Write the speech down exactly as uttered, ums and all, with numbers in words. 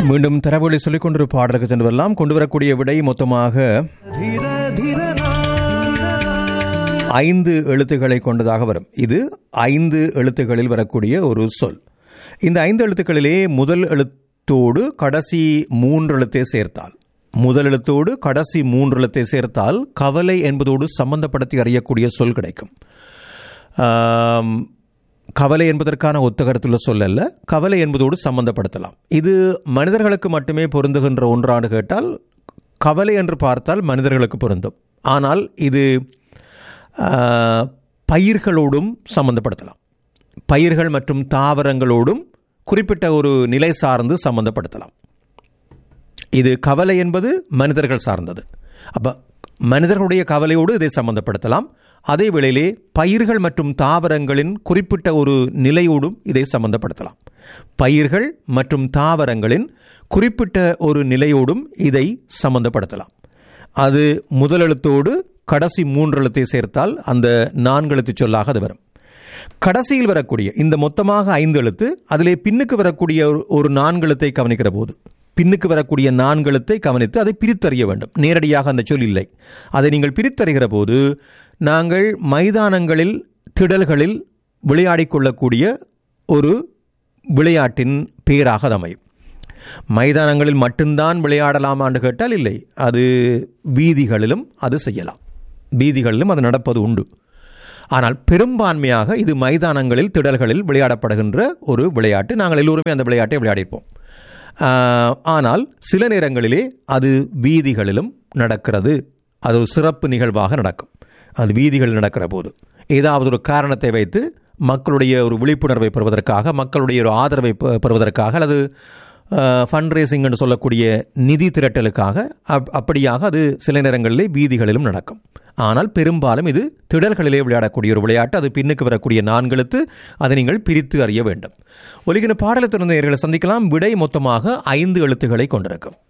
மீண்டும் தரவுகளை சொல்லிக் கொண்டு பாடலுக்கு சென்று வரலாம். கொண்டு வரக்கூடிய விடை மொத்தமாக ஐந்து எழுத்துக்களை கொண்டதாக வரும். இது ஐந்து எழுத்துக்களில் வரக்கூடிய ஒரு சொல். இந்த ஐந்து எழுத்துக்களிலே முதல் எழுத்தோடு கடைசி மூன்று எழுத்தை சேர்த்தால் முதல் எழுத்தோடு கடைசி மூன்று எழுத்தை சேர்த்தால் கவலை என்பதோடு சம்பந்தப்படுத்தி அறியக்கூடிய சொல் கிடைக்கும். கவலை என்பதற்கான ஒத்த கருத்துள்ள சொல் அல்ல, கவலை என்பதோடு சம்பந்தப்படுத்தலாம். இது மனிதர்களுக்கு மட்டுமே பொருந்துகின்ற ஒன்றாண்டு கேட்டால் கவலை என்று பார்த்தால் மனிதர்களுக்கு பொருந்தும். ஆனால் இது பயிர்களோடும் சம்பந்தப்படுத்தலாம். பயிர்கள் மற்றும் தாவரங்களோடும் குறிப்பிட்ட ஒரு நிலை சார்ந்து சம்பந்தப்படுத்தலாம். இது கவலை என்பது மனிதர்கள் சார்ந்தது. அப்போ மனிதர்களுடைய கவலையோடு இதை சம்பந்தப்படுத்தலாம். அதே வேளையிலே பயிர்கள் மற்றும் தாவரங்களின் குறிப்பிட்ட ஒரு நிலையோடும் இதை சம்பந்தப்படுத்தலாம். பயிர்கள் மற்றும் தாவரங்களின் குறிப்பிட்ட ஒரு நிலையோடும் இதை சம்பந்தப்படுத்தலாம். அது முதலெழுத்தோடு கடைசி மூன்று எழுத்தை சேர்த்தால் அந்த நான்கு எழுத்து சொல்லாக அது வரும். கடைசியில் வரக்கூடிய இந்த மொத்தமாக ஐந்து எழுத்து, அதிலே பின்னுக்கு வரக்கூடிய ஒரு நான்கு எழுத்தை கவனிக்கிற போது பின்னுக்கு வரக்கூடிய நான்கு எழுத்தை கவனித்து அதை பிரித்தறிய வேண்டும். நேரடியாக அந்த சொல் இல்லை. அதை நீங்கள் பிரித்தறிகிற போது நாங்கள் மைதானங்களில் திடல்களில் விளையாடி கொள்ளக்கூடிய ஒரு விளையாட்டின் பெயராக அது அமையும். மைதானங்களில் மட்டும்தான் விளையாடலாமான்னு கேட்டால் இல்லை, அது வீதிகளிலும் அது செய்யலாம். வீதிகளிலும் அது நடப்பது உண்டு. ஆனால் பெரும்பான்மையாக இது மைதானங்களில் திடல்களில் விளையாடப்படுகின்ற ஒரு விளையாட்டு. நாங்கள் எல்லோருமே அந்த விளையாட்டை விளையாடிப்போம். ஆனால் சில நேரங்களிலே அது வீதிகளிலும் நடக்கிறது. அது ஒரு சிறப்பு நிகழ்வாக நடக்கும். அது வீதிகளில் நடக்கிற போது ஏதாவது ஒரு காரணத்தை வைத்து மக்களுடைய ஒரு விழிப்புணர்வை பெறுவதற்காக, மக்களுடைய ஒரு ஆதரவை பெறுவதற்காக, அல்லது ஃபண்ட் ரேசிங் என்று சொல்லக்கூடிய நிதி திரட்டலுக்காக அப் அப்படியாக அது சில நேரங்களிலே வீதிகளிலும் நடக்கும். ஆனால் பெரும்பாலும் இது திடல்களிலே விளையாடக்கூடிய ஒரு விளையாட்டு. அது பின்னுக்கு வரக்கூடிய நான்கு எழுத்து. அதை நீங்கள் பிரித்து அறிய வேண்டும். ஒலிக்கிற பாடலை தொடர்ந்து நேயர்களை சந்திக்கலாம். விடை மொத்தமாக ஐந்து எழுத்துக்களை கொண்டிருக்கும்.